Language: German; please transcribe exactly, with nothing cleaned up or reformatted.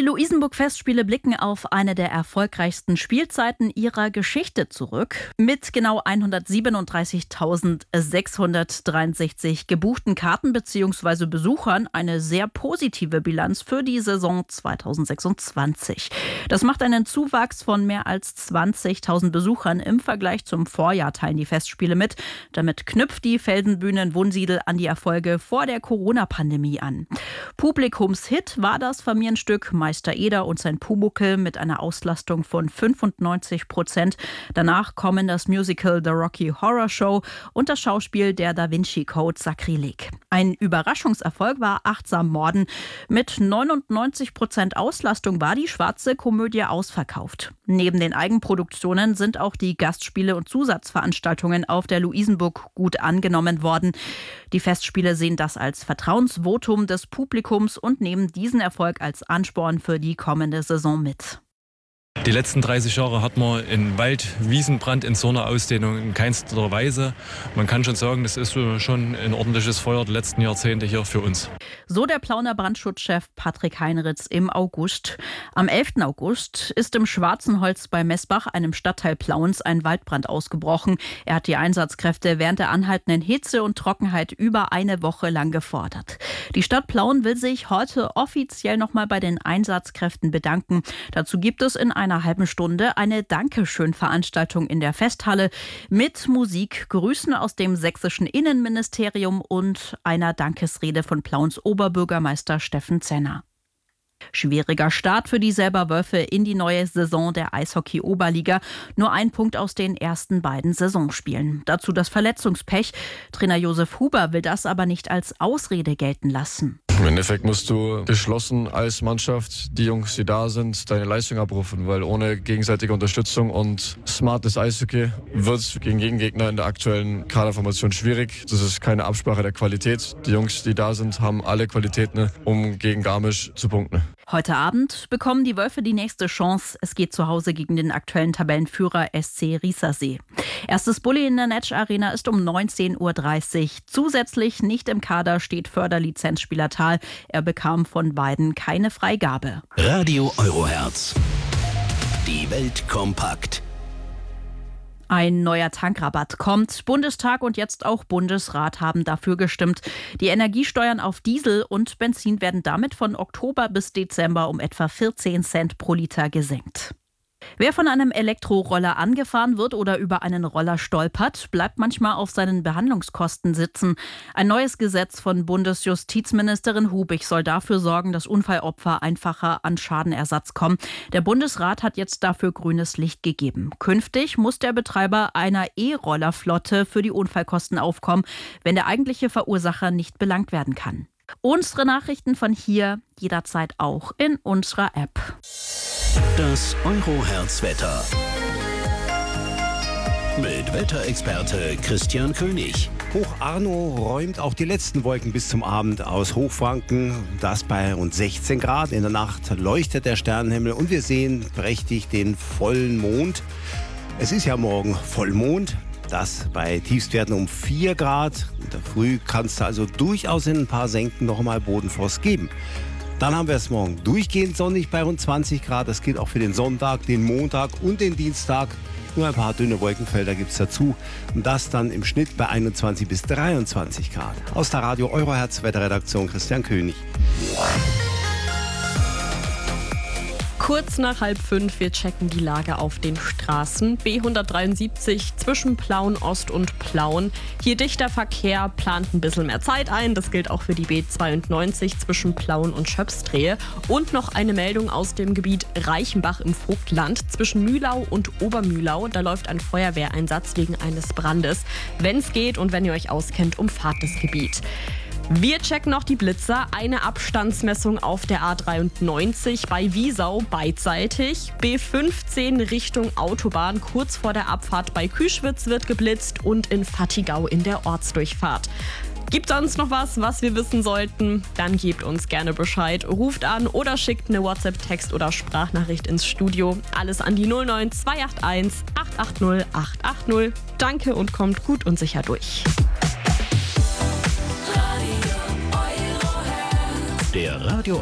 Luisenburg-Festspiele blicken auf eine der erfolgreichsten Spielzeiten ihrer Geschichte zurück. Mit genau hundertsiebenunddreißigtausendsechshundertdreiundsechzig gebuchten Karten bzw. Besuchern eine sehr positive Bilanz für die Saison zweitausendsechsundzwanzig. Das macht einen Zuwachs von mehr als zwanzigtausend Besuchern im Vergleich zum Vorjahr, teilen die Festspiele mit. Damit knüpft die Felsenbühne in Wunsiedel an die Erfolge vor der Corona-Pandemie an. Publikumshit war das Familienstück Meister Eder und sein Pumuckl mit einer Auslastung von fünfundneunzig Prozent. Danach kommen das Musical The Rocky Horror Show und das Schauspiel Der Da Vinci Code Sakrileg. Ein Überraschungserfolg war Achtsam Morden. Mit neunundneunzig Prozent Auslastung war die schwarze Komödie ausverkauft. Neben den Eigenproduktionen sind auch die Gastspiele und Zusatzveranstaltungen auf der Luisenburg gut angenommen worden. Die Festspiele sehen das als Vertrauensvotum des Publikums und nehmen diesen Erfolg als Ansporn für die kommende Saison mit. Die letzten dreißig Jahre hat man in Wald, Wiesenbrand in so einer Ausdehnung in keinster Weise. Man kann schon sagen, das ist schon ein ordentliches Feuer der letzten Jahrzehnte hier für uns. So der Plauner Brandschutzchef Patrick Heinritz im August. Am elften August ist im Schwarzenholz bei Messbach, einem Stadtteil Plauens, ein Waldbrand ausgebrochen. Er hat die Einsatzkräfte während der anhaltenden Hitze und Trockenheit über eine Woche lang gefordert. Die Stadt Plauen will sich heute offiziell nochmal bei den Einsatzkräften bedanken. Dazu gibt es in einer halben Stunde eine Dankeschön-Veranstaltung in der Festhalle mit Musik, Grüßen aus dem sächsischen Innenministerium und einer Dankesrede von Plauens Oberbürgermeister Steffen Zenner. Schwieriger Start für die Selberwölfe in die neue Saison der Eishockey-Oberliga. Nur ein Punkt aus den ersten beiden Saisonspielen. Dazu das Verletzungspech. Trainer Josef Huber will das aber nicht als Ausrede gelten lassen. Im Endeffekt musst du geschlossen als Mannschaft, die Jungs, die da sind, deine Leistung abrufen, weil ohne gegenseitige Unterstützung und smartes Eishockey wird es gegen Gegengegner in der aktuellen Kaderformation schwierig. Das ist keine Absprache der Qualität. Die Jungs, die da sind, haben alle Qualitäten, um gegen Garmisch zu punkten. Heute Abend bekommen die Wölfe die nächste Chance. Es geht zu Hause gegen den aktuellen Tabellenführer S C Riesersee. Erstes Bulli in der Netsch Arena ist um neunzehn Uhr dreißig. Zusätzlich nicht im Kader steht Förderlizenzspieler Thal. Er bekam von beiden keine Freigabe. Radio Eurohertz. Die Welt kompakt. Ein neuer Tankrabatt kommt. Bundestag und jetzt auch Bundesrat haben dafür gestimmt. Die Energiesteuern auf Diesel und Benzin werden damit von Oktober bis Dezember um etwa vierzehn Cent pro Liter gesenkt. Wer von einem Elektroroller angefahren wird oder über einen Roller stolpert, bleibt manchmal auf seinen Behandlungskosten sitzen. Ein neues Gesetz von Bundesjustizministerin Hubig soll dafür sorgen, dass Unfallopfer einfacher an Schadenersatz kommen. Der Bundesrat hat jetzt dafür grünes Licht gegeben. Künftig muss der Betreiber einer E-Rollerflotte für die Unfallkosten aufkommen, wenn der eigentliche Verursacher nicht belangt werden kann. Unsere Nachrichten von hier jederzeit auch in unserer App. Das Eurohertz-Wetter. Mit Wetterexperte Christian König. Hoch Arno räumt auch die letzten Wolken bis zum Abend aus Hochfranken. Das bei rund sechzehn Grad. In der Nacht leuchtet der Sternenhimmel und wir sehen prächtig den vollen Mond. Es ist ja morgen Vollmond. Das bei Tiefstwerten um vier Grad. In der Früh kann es also durchaus in ein paar Senken noch mal Bodenfrost geben. Dann haben wir es morgen durchgehend sonnig bei rund zwanzig Grad. Das gilt auch für den Sonntag, den Montag und den Dienstag. Nur ein paar dünne Wolkenfelder gibt es dazu. Und das dann im Schnitt bei einundzwanzig bis dreiundzwanzig Grad. Aus der Radio Eurohertz Wetterredaktion Christian König. Kurz nach halb fünf, wir checken die Lage auf den Straßen. B hundertdreiundsiebzig zwischen Plauen Ost und Plauen. Hier dichter Verkehr, plant ein bisschen mehr Zeit ein. Das gilt auch für die B zweiundneunzig zwischen Plauen und Schöpfstrehe. Und noch eine Meldung aus dem Gebiet Reichenbach im Vogtland. Zwischen Mühlau und Obermühlau, da läuft ein Feuerwehreinsatz wegen eines Brandes. Wenn es geht und wenn ihr euch auskennt, umfahrt das Gebiet. Wir checken noch die Blitzer. Eine Abstandsmessung auf der A dreiundneunzig bei Wiesau beidseitig. B fünfzehn Richtung Autobahn kurz vor der Abfahrt bei Küschwitz wird geblitzt und in Fattigau in der Ortsdurchfahrt. Gibt sonst noch was, was wir wissen sollten? Dann gebt uns gerne Bescheid. Ruft an oder schickt eine WhatsApp-Text- oder Sprachnachricht ins Studio. Alles an die null neun zwei acht eins acht acht null acht acht null. Danke und kommt gut und sicher durch. Der Radio